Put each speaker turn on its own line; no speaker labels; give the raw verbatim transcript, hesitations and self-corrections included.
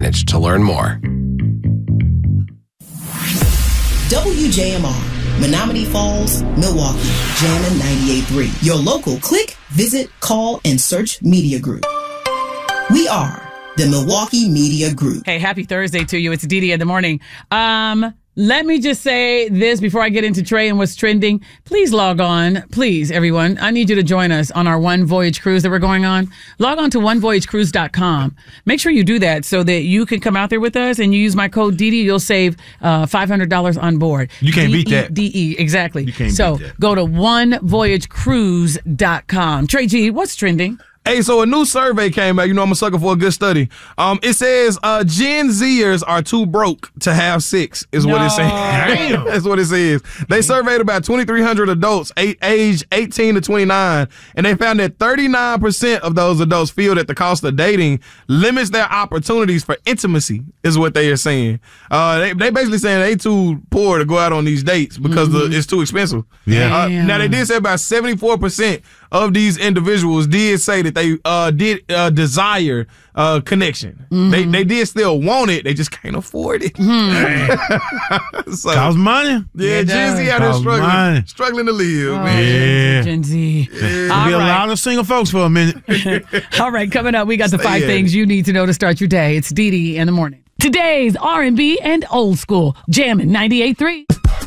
Advantage to learn more.
W J M R, Menominee Falls, Milwaukee, Jammin' ninety-eight point three. Your local click, visit, call, and search media group. We are the Milwaukee Media Group.
Hey, happy Thursday to you. It's Dee Dee in the morning. Um, let me just say this before I get into Trey and what's trending. Please log on. Please, everyone. I need you to join us on our One Voyage cruise that we're going on. Log on to one voyage cruise dot com. Make sure you do that so that you can come out there with us and you use my code Dee Dee. You'll save uh, five hundred dollars on board.
You can't beat that.
D E, exactly.
You can't
so
beat that.
go to one voyage cruise dot com. Trey G, what's trending?
Hey, so a new survey came out. You know I'm a sucker for a good study. Um, it says uh, Gen Zers are too broke to have sex, is what
No.
it says. That's what it says. They surveyed about twenty-three hundred adults eight, aged eighteen to twenty-nine, and they found that thirty-nine percent of those adults feel that the cost of dating limits their opportunities for intimacy, is what they are saying. Uh, they they basically saying they too poor to go out on these dates because
Mm-hmm.
the, it's too expensive.
Yeah.
Uh, now, they did say about seventy-four percent of these individuals did say that they uh, did uh, desire uh, connection.
Mm-hmm.
They they did still want it. They just can't afford it.
Mm-hmm.
so,
Cost money.
yeah,
It
Gen Z
does.
out there
Cost
struggling,
money.
struggling to live,
Oh,
man.
Yeah.
Gen Z.
There'll
All
be a
right.
lot of single folks for a minute.
All right, coming up, we got the
Stay
five
in.
things you need to know to start your day. It's Dee Dee in the morning. Today's R and B and old school. Jammin' ninety-eight point three.